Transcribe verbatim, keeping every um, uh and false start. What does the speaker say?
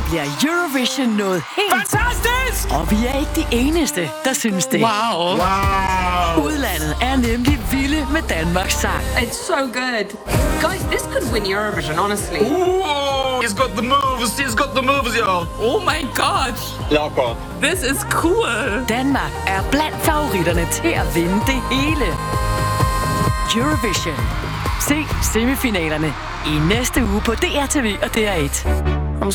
bliver Eurovision noget helt... Fantastisk! Og vi er ikke de eneste, der synes det. Wow. Wow. Udlandet er nemlig vilde med Danmarks sang. It's so good. Guys, this could win Eurovision, honestly. Ooh, he's got the moves. He's got the moves, y'all. Oh my god. Locker. This is cool. Danmark er blandt favoritterne til at vinde det hele. Eurovision. Se semifinalerne i næste uge på D R T V og D R et.